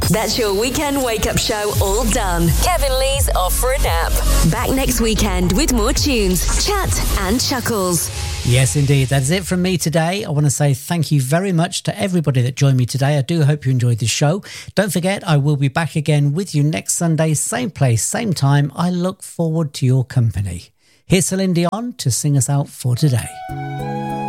That's your weekend wake-up show all done. Kevin Lee's off for a nap. Back next weekend with more tunes, chat and chuckles. Yes, indeed. That's it from me today. I want to say thank you very much to everybody that joined me today. I do hope you enjoyed the show. Don't forget, I will be back again with you next Sunday, same place, same time. I look forward to your company. Here's Celine Dion to sing us out for today.